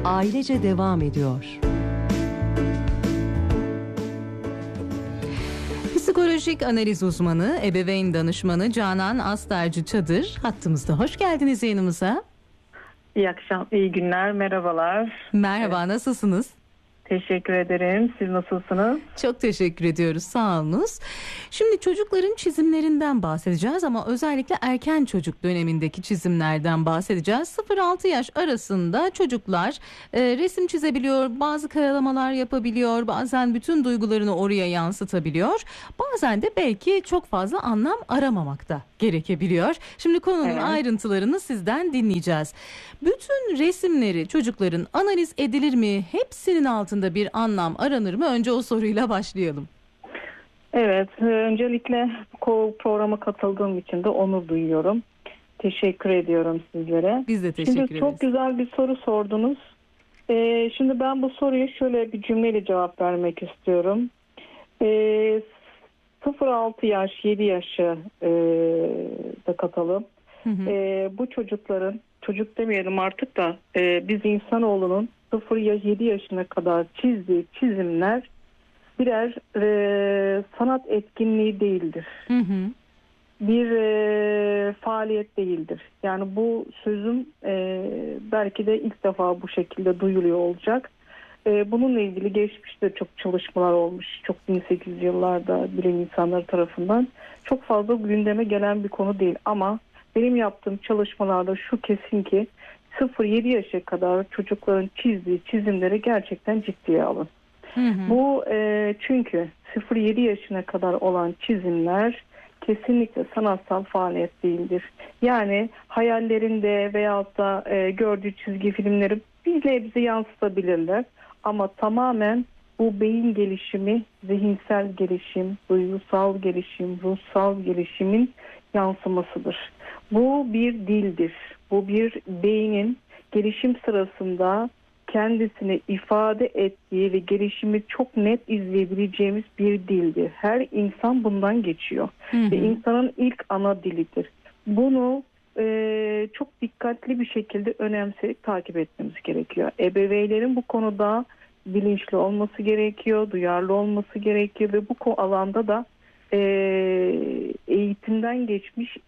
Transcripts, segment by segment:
ailece devam ediyor. Psikolojik analiz uzmanı, ebeveyn danışmanı Canan Astarcı Çadır hattımızda. Hoş geldiniz yayınımıza. İyi günler, merhabalar. Merhaba, nasılsınız? Teşekkür ederim. Siz nasılsınız? Çok teşekkür ediyoruz. Sağ olunuz. Şimdi çocukların çizimlerinden bahsedeceğiz ama özellikle erken çocuk dönemindeki çizimlerden bahsedeceğiz. 0-6 yaş arasında çocuklar resim çizebiliyor, bazı karalamalar yapabiliyor, bazen bütün duygularını oraya yansıtabiliyor. Bazen de belki çok fazla anlam aramamak da gerekebiliyor. Şimdi konunun ayrıntılarını sizden dinleyeceğiz. Bütün resimleri çocukların analiz edilir mi? Hepsinin altında bir anlam aranır mı? Önce o soruyla başlayalım. Evet, öncelikle bu programa katıldığım için de onur duyuyorum. Teşekkür ediyorum sizlere. Biz de teşekkür ederiz. Şimdi çok güzel bir soru sordunuz. Şimdi ben bu soruya şöyle bir cümleyle cevap vermek istiyorum. 0-6 yaş, 7 yaşı da katalım. Bu çocukların, çocuk demeyelim artık da biz insanoğlunun 0-7 yaşına kadar çizdiği çizimler birer sanat etkinliği değildir. Bir faaliyet değildir. Yani bu sözüm belki de ilk defa bu şekilde duyuluyor olacak. Bununla ilgili geçmişte çok çalışmalar olmuş. Çok 1800 yıllarda bilim insanları tarafından çok fazla gündeme gelen bir konu değil. Ama benim yaptığım çalışmalarda şu kesin ki 0-7 yaşa kadar çocukların çizdiği çizimleri gerçekten ciddiye alın. Bu çünkü 0-7 yaşına kadar olan çizimler kesinlikle sanatsal faaliyet değildir. Yani hayallerinde veyahut da gördüğü çizgi filmleri bize yansıtabilirler. Ama tamamen bu beyin gelişimi, zihinsel gelişim, duygusal gelişim, ruhsal gelişimin yansımasıdır. Bu bir dildir. Bu bir beynin gelişim sırasında kendisini ifade ettiği ve gelişimi çok net izleyebileceğimiz bir dildir. Her insan bundan geçiyor. Ve insanın ilk ana dilidir. Bunu çok dikkatli bir şekilde önemseyip takip etmemiz gerekiyor. Ebeveynlerin bu konuda bilinçli olması gerekiyor, duyarlı olması gerekiyor ve bu alanda da eğitimden geçmiş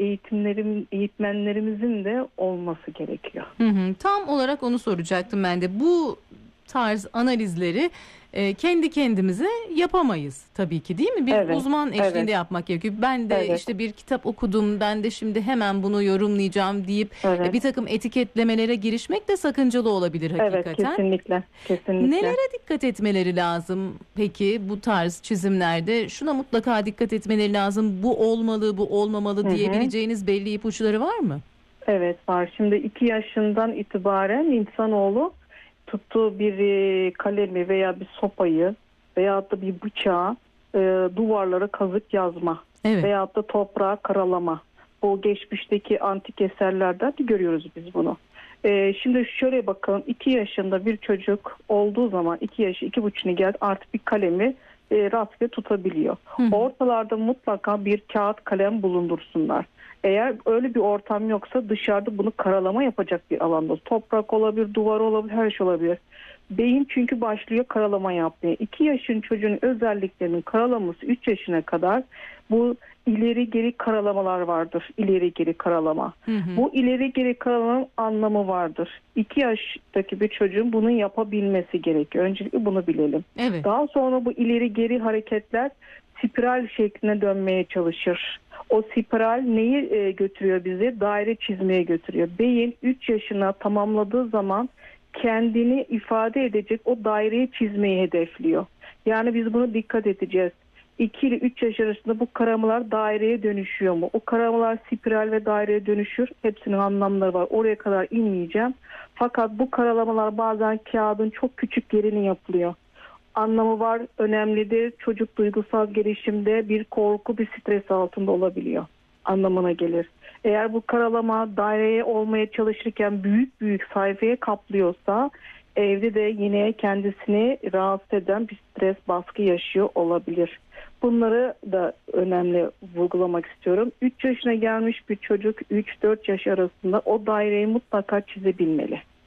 eğitmenlerimizin de olması gerekiyor. Tam olarak onu soracaktım ben de. Bu tarz analizleri kendi kendimize yapamayız tabii ki, değil mi? Bir uzman eşliğinde yapmak gerekiyor. Ben de işte bir kitap okudum, ben de şimdi hemen bunu yorumlayacağım deyip bir takım etiketlemelere girişmek de sakıncalı olabilir hakikaten. Evet, kesinlikle. Nelere dikkat etmeleri lazım peki bu tarz çizimlerde? Şuna mutlaka dikkat etmeleri lazım, bu olmalı, bu olmamalı diyebileceğiniz belli ipuçları var mı? Evet, var. Şimdi 2 yaşından itibaren insanoğlu tuttuğu bir kalemi veya bir sopayı veyahut da bir bıçağı duvarlara kazık yazma veyahut da toprağa karalama. Bu geçmişteki antik eserlerden de görüyoruz biz bunu. Şimdi şöyle bakalım, 2 yaşında bir çocuk olduğu zaman 2 yaşı 2,5'ine geldi, artık bir kalemi rastgele tutabiliyor. Ortalarda mutlaka bir kağıt kalem bulundursunlar. Eğer öyle bir ortam yoksa dışarıda bunu karalama yapacak bir alanda. Toprak olabilir, duvar olabilir, her şey olabilir. Beyin çünkü başlıyor karalama yapmaya. 2 yaşın çocuğun özelliklerinin karalaması 3 yaşına kadar bu ileri geri karalamalar vardır. İleri geri karalama. Bu ileri geri karalamanın anlamı vardır. 2 yaştaki bir çocuğun bunu yapabilmesi gerekiyor. Öncelikle bunu bilelim. Daha sonra bu ileri geri hareketler spiral şekline dönmeye çalışır. O spiral neyi götürüyor bizi? Daire çizmeye götürüyor. Beyin 3 yaşına tamamladığı zaman kendini ifade edecek o daireyi çizmeyi hedefliyor. Yani biz bunu dikkat edeceğiz. 2 ile 3 yaş arasında bu karamalar daireye dönüşüyor mu? O karamalar spiral ve daireye dönüşür. Hepsinin anlamları var. Oraya kadar inmeyeceğim. Fakat bu karalamalar bazen kağıdın çok küçük yerine yapılıyor. Anlamı var, önemlidir. Çocuk duygusal gelişimde bir korku, bir stres altında olabiliyor. Anlamına gelir. Eğer bu karalama daireye olmaya çalışırken büyük büyük sayfaya kaplıyorsa evde de yine kendisini rahatsız eden bir stres, baskı yaşıyor olabilir. Bunları da önemli vurgulamak istiyorum. 3 yaşına gelmiş bir çocuk 3-4 yaş arasında o daireyi mutlaka çizebilmeli.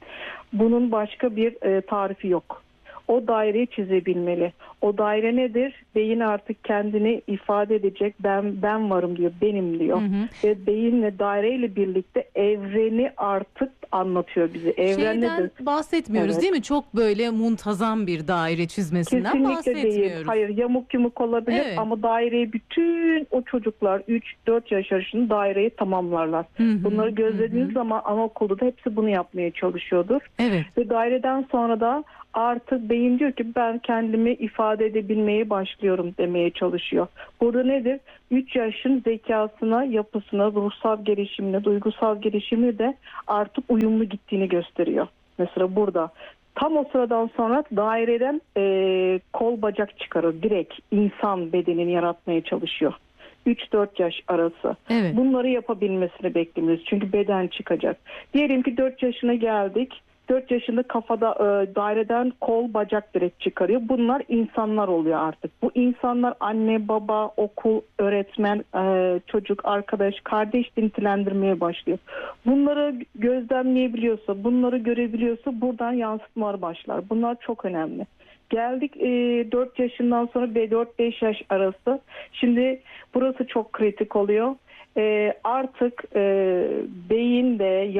Bunun başka bir tarifi yok. O daireyi çizebilmeli. O daire nedir? Beyin artık kendini ifade edecek. Ben varım diyor, benim diyor. Ve beyinle daireyle birlikte evreni artık anlatıyor bize. Evren Şeyden nedir? bahsetmiyoruz değil mi? Çok böyle muntazam bir daire çizmesinden Kesinlikle bahsetmiyoruz. değil. Hayır, yamuk yumuk olabilir ama daireyi bütün o çocuklar 3-4 yaş arasında daireyi tamamlarlar. Bunları gözlediğiniz zaman anaokulda da hepsi bunu yapmaya çalışıyordur. Evet. Ve daireden sonra da artık beyin diyor ki ben kendimi ifade edebilmeye başlıyorum demeye çalışıyor. Burada nedir? 3 yaşın zekasına, yapısına, ruhsal gelişimine, duygusal gelişimine de artık uyumlu gittiğini gösteriyor. Mesela burada. Tam o sıradan sonra daireden kol bacak çıkarır. Direkt insan bedenini yaratmaya çalışıyor. 3-4 yaş arası. Evet. Bunları yapabilmesini bekliyoruz. Çünkü beden çıkacak. Diyelim ki 4 yaşına geldik. 4 yaşında kafada daireden kol bacak direkt çıkarıyor. Bunlar insanlar oluyor artık. Bu insanlar anne, baba, okul, öğretmen, çocuk, arkadaş, kardeş nitelendirmeye başlıyor. Bunları gözlemleyebiliyorsa, bunları görebiliyorsa buradan yansıtmalar başlar. Bunlar çok önemli. Geldik 4 yaşından sonra 4-5 yaş arası. Şimdi burası çok kritik oluyor. Artık beyin de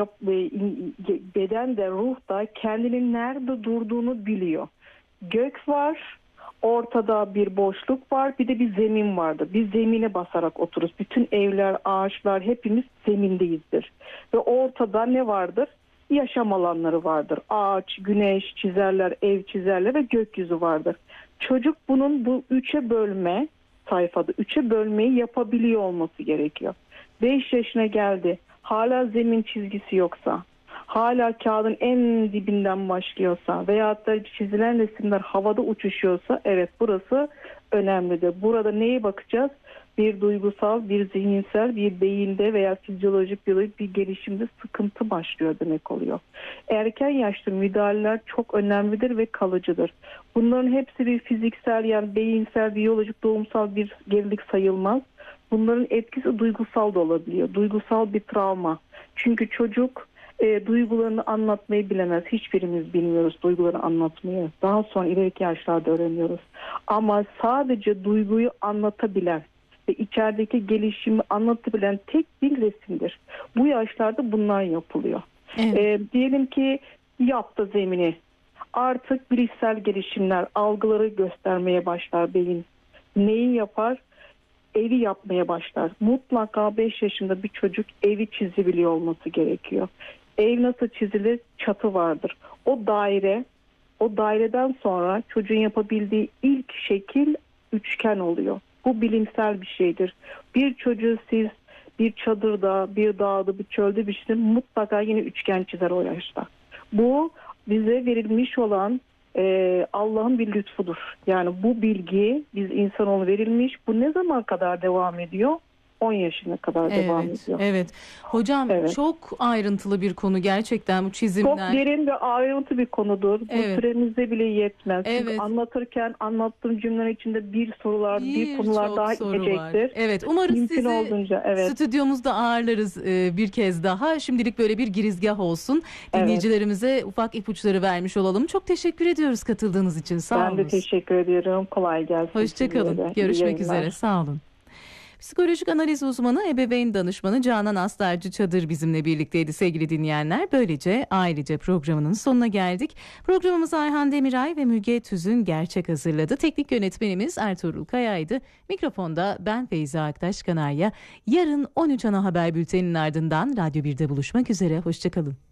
beden de ruh da kendinin nerede durduğunu biliyor. Gök var, ortada bir boşluk var, bir de bir zemin vardır. Biz zemine basarak otururuz. Bütün evler, ağaçlar hepimiz zemindeyizdir. Ve ortada ne vardır? Yaşam alanları vardır. Ağaç, güneş çizerler, ev çizerler ve gökyüzü vardır. Çocuk bunun bu 3'e bölme sayfada 3'e bölmeyi yapabiliyor olması gerekiyor. 5 yaşına geldi. Hala zemin çizgisi yoksa, hala kağıdın en dibinden başlıyorsa veyahut da çizilen resimler havada uçuşuyorsa evet burası önemlidir. Burada neye bakacağız? Bir duygusal, bir zihinsel, bir beyinde veya fizyolojik bir gelişimde sıkıntı başlıyor demek oluyor. Erken yaşta müdahaleler çok önemlidir ve kalıcıdır. Bunların hepsi bir fiziksel yani beyinsel, biyolojik, doğumsal bir gerilik sayılmaz. Bunların etkisi duygusal da olabiliyor. Duygusal bir travma. Çünkü çocuk duygularını anlatmayı bilemez. Hiçbirimiz bilmiyoruz duygularını anlatmayı. Daha sonra ileriki yaşlarda öğreniyoruz. Ama sadece duyguyu anlatabilen ve içerideki gelişimi anlatabilen tek bir resimdir. Bu yaşlarda bunlar yapılıyor. Evet. Diyelim ki yaptı zemini. Artık bilişsel gelişimler, algıları göstermeye başlar beyin. Neyi yapar? Evi yapmaya başlar. Mutlaka 5 yaşında bir çocuk evi çizebiliyor olması gerekiyor. Ev nasıl çizilir? Çatı vardır. O daireden sonra çocuğun yapabildiği ilk şekil üçgen oluyor. Bu bilimsel bir şeydir. Bir çocuğu siz bir çadırda, bir dağda, bir çölde bir şeyde mutlaka yine üçgen çizer o yaşta. Bu bize verilmiş olan Allah'ın bir lütfudur. Yani bu bilgi biz insanoğlu verilmiş. Bu ne zaman kadar devam ediyor? 10 yaşına kadar devam ediyor. Evet. Hocam çok ayrıntılı bir konu gerçekten bu çizimler. Çok derin ve ayrıntı bir konudur. Bu süremizde bile yetmez. Çünkü anlatırken anlattığım cümleler içinde bir konular daha gelecektir. Evet. Umarız mümkün sizi olduğunca, stüdyomuzda ağırlarız bir kez daha. Şimdilik böyle bir girizgah olsun. Dinleyicilerimize ufak ipuçları vermiş olalım. Çok teşekkür ediyoruz katıldığınız için. Sağ olun. Ben de teşekkür ediyorum. Kolay gelsin. Hoşçakalın. Görüşmek üzere. Sağ olun. Psikolojik analiz uzmanı, ebeveyn danışmanı Canan Astarcı Çadır bizimle birlikteydi sevgili dinleyenler. Böylece ailece programının sonuna geldik. Programımızı Ayhan Demiray ve Müge Tüzün Gerçek hazırladı. Teknik yönetmenimiz Ertuğrul Kaya'ydı. Mikrofonda ben Feyza Aktaş Kanarya. Yarın 13 ana haber bülteninin ardından Radyo 1'de buluşmak üzere. Hoşçakalın.